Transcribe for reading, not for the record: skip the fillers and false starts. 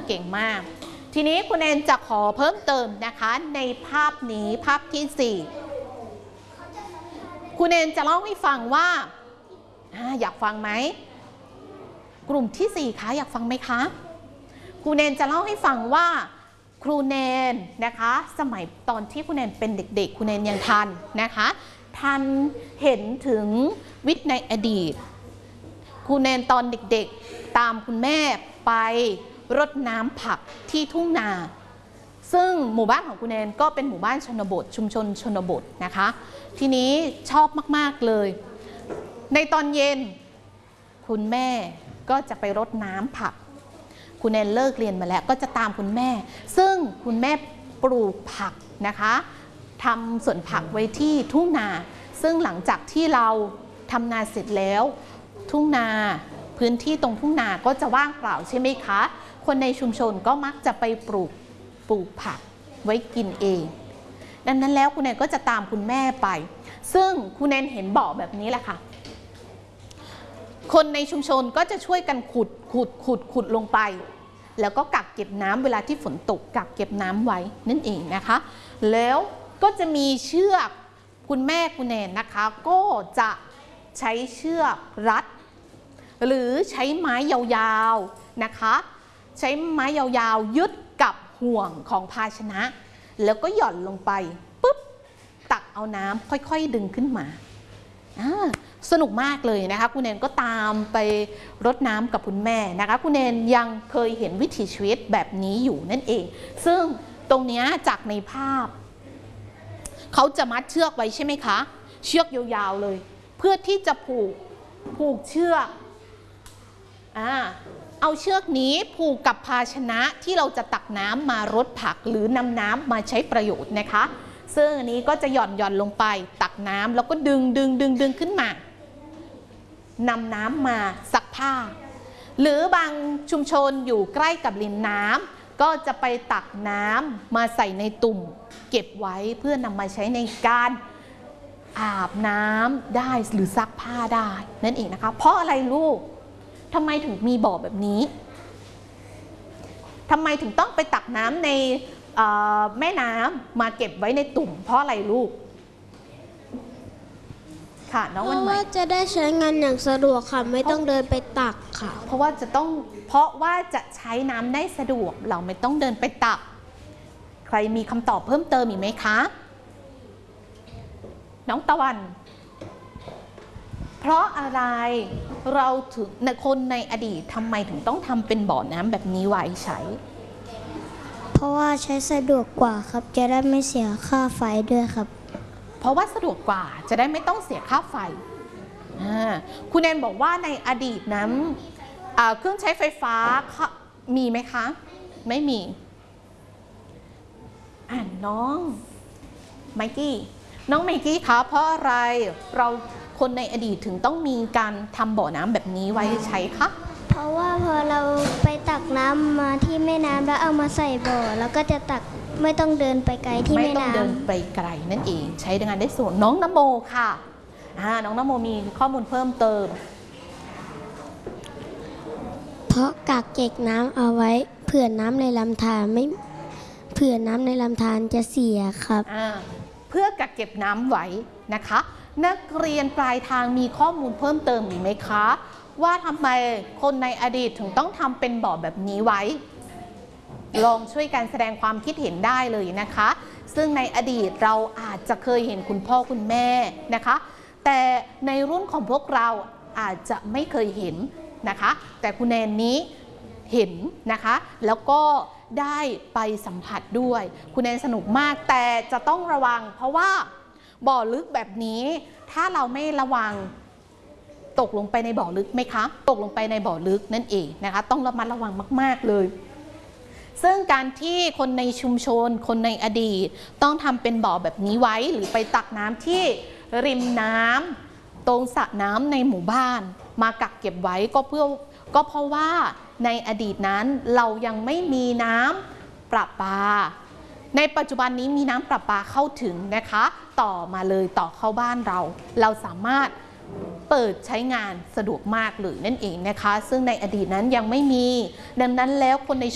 เก่งมากทีนี้คุณแอนจะขอเพิ่มเติมนะคะในภาพนี้ภาพที่4คุณแอนจะเล่าให้ฟังว่าอยากฟังไหมกลุ่มที่4คะอยากฟังไหมคะครูแนนจะเล่าให้ฟังว่าครูแนนนะคะสมัยตอนที่ครูแนนเป็นเด็กๆครูแนนยังทันนะคะทันเห็นถึงวิทย์ในอดีตครูแนนตอนเด็กๆตามคุณแม่ไปรดน้ำผักที่ทุ่งนาซึ่งหมู่บ้านของครูแนนก็เป็นหมู่บ้านชนบทชุมชนชนบทนะคะทีนี้ชอบมากๆเลยในตอนเย็นคุณแม่ก็จะไปรดน้ำผักคุณแนนเลิกเรียนมาแล้วก็จะตามคุณแม่ซึ่งคุณแม่ปลูกผักนะคะทำสวนผักไว้ที่ทุ่งนาซึ่งหลังจากที่เราทำนาเสร็จแล้วทุ่งนาพื้นที่ตรงทุ่งนาก็จะว่างเปล่าใช่ไหมคะคนในชุมชนก็มักจะไปปลูกผักไว้กินเองดังนั้นแล้วคุณแนนก็จะตามคุณแม่ไปซึ่งคุณแนนเห็นบ่อแบบนี้แหละค่ะคนในชุมชนก็จะช่วยกันขุดลงไปแล้วก็กักเก็บน้ำเวลาที่ฝนตกกักเก็บน้ำไว้นั่นเองนะคะแล้วก็จะมีเชือกคุณแม่คุณแนนนะคะก็จะใช้เชือกรัดหรือใช้ไม้ยาวๆนะคะใช้ไม้ยาวๆยึดกับห่วงของภาชนะแล้วก็หย่อนลงไปปุ๊บตักเอาน้ำค่อยๆดึงขึ้นมาสนุกมากเลยนะคะคุณแนนก็ตามไปรดน้ำกับคุณแม่นะคะคุณแนนยังเคยเห็นวิถีชีวิตแบบนี้อยู่นั่นเองซึ่งตรงนี้จากในภาพเขาจะมัดเชือกไว้ใช่ไหมคะเชือกยาวๆเลยเพื่อที่จะผูกเชือกเอาเชือกนี้ผูกกับภาชนะที่เราจะตักน้ำมารดผักหรือนำน้ำมาใช้ประโยชน์นะคะซึ่งอันนี้ก็จะหย่อนลงไปตักน้ำแล้วก็ดึงขึ้นมานำน้ำมาซักผ้าหรือบางชุมชนอยู่ใกล้กับริมน้ำก็จะไปตักน้ำมาใส่ในตุ่มเก็บไว้เพื่อนำมาใช้ในการอาบน้ำได้หรือซักผ้าได้นั่นเองนะคะเพราะอะไรลูกทำไมถึงมีบ่อแบบนี้ทำไมถึงต้องไปตักน้ำในแม่น้ำมาเก็บไว้ในตุ่มเพราะอะไรลูกค่ะน้องวันใหม่เพราะว่าจะได้ใช้งานอย่างสะดวกค่ะไม่ต้องเดินไปตักค่ะเพราะว่าจะใช้น้ำได้สะดวกเราไม่ต้องเดินไปตักใครมีคำตอบเพิ่มเติมอีกไหมคะน้องตะวันเพราะอะไรเราถึงคนในอดีตทำไมถึงต้องทำเป็นบ่อน้ำแบบนี้ไว้ใช้เพราะว่าใช้สะดวกกว่าครับจะได้ไม่เสียค่าไฟด้วยครับเพราะว่าสะดวกกว่าจะได้ไม่ต้องเสียค่าไฟคุณแนนบอกว่าในอดีตนั้นเครื่องใช้ไฟฟ้ามีไหมคะไม่มีน้องไมกี้คะเพราะอะไรเราคนในอดีตถึงต้องมีการทำบ่อน้ำแบบนี้ไว้ใช้คะเพราะว่าพอเราไปตักน้ำมาที่แม่น้ำแล้วเอามาใส่บ่อแล้วก็จะตักไม่ต้องเดินไปไกลที่แม่น้ำไม่ต้องเดินไปไกลนั่นเองใช้งานได้ส่วนน้องนโมค่ะน้องนโมมีข้อมูลเพิ่มเติมเพราะกักเก็บน้ำเอาไว้เผื่อน้ำในลำธารจะเสียครับเพื่อกักเก็บน้ำไว้นะคะนักเรียนปลายทางมีข้อมูลเพิ่มเติมอีกไหมคะว่าทำไมคนในอดีตถึงต้องทำเป็นบ่อแบบนี้ไว้ลองช่วยกันแสดงความคิดเห็นได้เลยนะคะซึ่งในอดีตเราอาจจะเคยเห็นคุณพ่อคุณแม่นะคะแต่ในรุ่นของพวกเราอาจจะไม่เคยเห็นนะคะแต่คุณแนนนี้เห็นนะคะแล้วก็ได้ไปสัมผัสด้วยคุณแนนสนุกมากแต่จะต้องระวังเพราะว่าบ่อลึกแบบนี้ถ้าเราไม่ระวังตกลงไปในบ่อลึกไหมคะตกลงไปในบ่อลึกนั่นเองนะคะต้องระมัดระวังมากๆเลยซึ่งการที่คนในชุมชนคนในอดีตต้องทำเป็นบ่อแบบนี้ไว้หรือไปตักน้ำที่ริมน้ำตรงสระน้ำในหมู่บ้านมากักเก็บไว้ก็เพราะว่าในอดีตนั้นเรายังไม่มีน้ำประปาในปัจจุบันนี้มีน้ำประปาเข้าถึงนะคะต่อมาเลยต่อเข้าบ้านเราสามารถเปิดใช้งานสะดวกมากเลยนั่นเองนะคะซึ่งในอดีตนั้นยังไม่มีดังนั้นแล้วคนใน